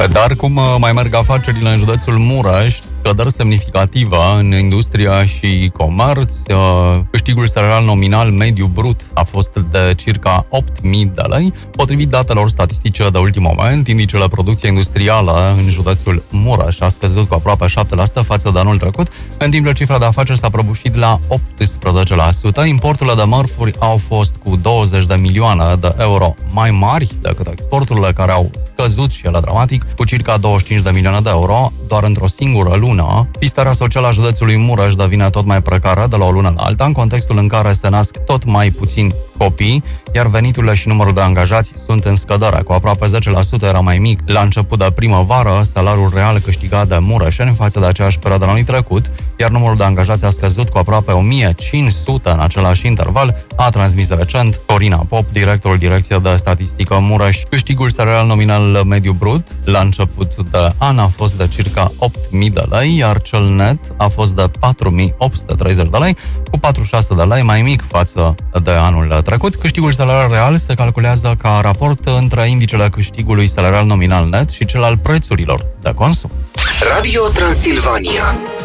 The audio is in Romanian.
Dar cum mai merg afacerile în județul Mureș, scăderi semnificativă în industria și comerț, câștigul salarial nominal mediu brut a fost de circa 8.000 de lei. Potrivit datelor statistice de ultim moment, indicele producției industrială în județul Mureș a scăzut cu aproape 7% față de anul trecut, în timp ce cifra de afaceri s-a prăbușit la 18%. Importurile de mărfuri au fost cu 20 de milioane de euro mai mari decât exporturile, care au scăzut și ele dramatic, cu circa 25 de milioane de euro doar într-o singură lună. Starea socială a județului Mureș devine tot mai precară de la o lună la alta, în contextul în care se nasc tot mai puțini copii, iar veniturile și numărul de angajați sunt în scădere. Cu aproape 10% era mai mic la început de primăvară salariul real câștigat de mureșeni față de aceeași perioadă anului trecut, iar numărul de angajați a scăzut cu aproape 1500 în același interval, a transmis recent Corina Pop, directorul Direcției de Statistică Mureș. Câștigul salarial nominal mediu brut la început de an a fost de circa 8.000 de lei, iar cel net a fost de 4.830 de lei, cu 46 de lei mai mic față de anul trecut. Câștigul salarial real se calculează ca raport între indicele câștigului salarial nominal net și cel al prețurilor de consum. Radio Transilvania.